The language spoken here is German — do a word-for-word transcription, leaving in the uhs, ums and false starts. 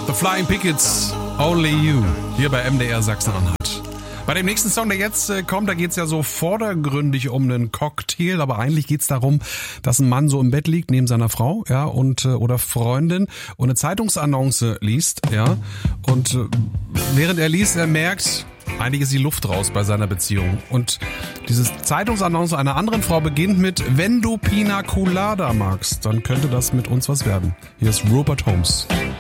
The Flying Pickets, Only You, hier bei M D R Sachsen-Anhalt. Bei dem nächsten Song, der jetzt äh, kommt, da geht's ja so vordergründig um einen Cocktail, aber eigentlich geht's darum, dass ein Mann so im Bett liegt neben seiner Frau, ja, und äh, oder Freundin und eine Zeitungsannonce liest, ja, und äh, während er liest, er merkt, eigentlich ist die Luft raus bei seiner Beziehung. Und diese Zeitungsannonce einer anderen Frau beginnt mit: Wenn du Pina Colada magst, dann könnte das mit uns was werden. Hier ist Rupert Holmes.